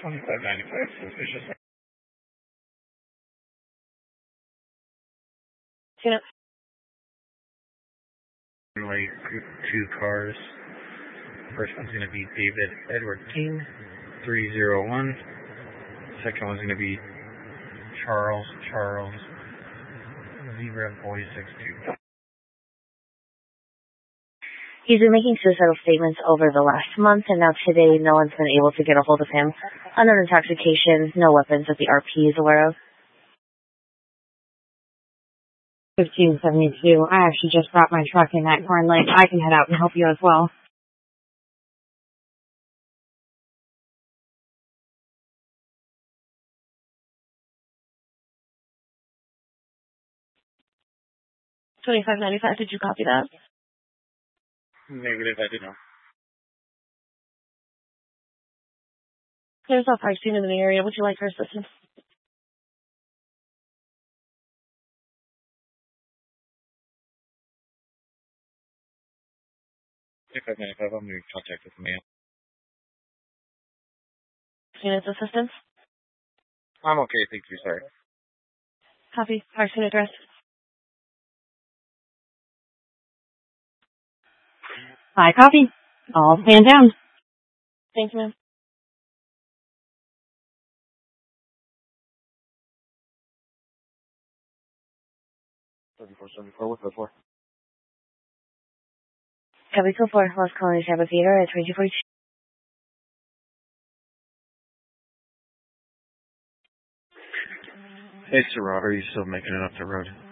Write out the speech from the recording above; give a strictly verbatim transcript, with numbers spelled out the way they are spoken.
twenty-five ninety-five, suspicious. You know, Like two cars. First one's going to be David Edward King, three zero one. Second one's going to be Charles Charles Zebra Boy six two. he's been making suicidal statements over the last month, and now today no one's been able to get a hold of him. Under intoxication, no weapons that the R P is aware of. fifteen seventy-two. I actually just brought my truck in that corn lake. I can head out and help you as well. twenty-five ninety-five, did you copy that? Negative, I did not. There's a fire scene in the area. Would you like her assistance? twenty-five ninety-five, I'm going to contact with the mail. Unit's assistance? I'm okay, thank you, sorry. Copy. Fire scene address. I copy. I'll stand down. Thank you, ma'am. thirty-four seventy-four, what's that for? Copy code four. Lost Colony Tampa Theater at twenty-two forty-two. Hey, Sir Robert, are you still making it up the road?